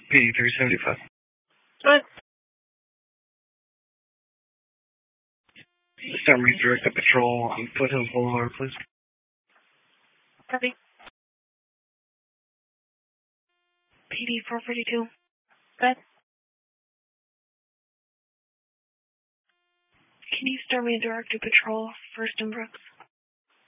PD 375. What? Start redirected patrol on Foothills Boulevard, please. Copy. PD 442. Good. Can you start me a directed patrol, First and Brooks?